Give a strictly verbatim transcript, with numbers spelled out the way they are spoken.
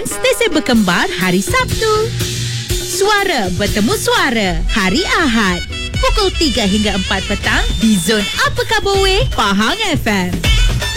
dan stesen berkembar hari Sabtu. Suara bertemu suara hari Ahad pukul tiga hingga empat petang di Zon Apa Khabar Weh, Pahang F M.